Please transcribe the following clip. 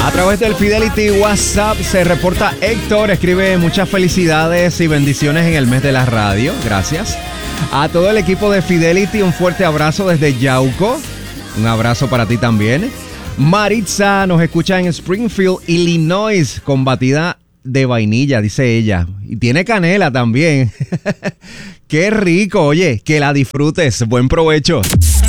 A través del Fidelity WhatsApp se reporta Héctor, escribe muchas felicidades y bendiciones en el mes de la radio, gracias. A todo el equipo de Fidelity, un fuerte abrazo desde Yauco, un abrazo para ti también. Maritza nos escucha en Springfield, Illinois, con batida de vainilla, dice ella, y tiene canela también. Qué rico, oye, que la disfrutes, buen provecho.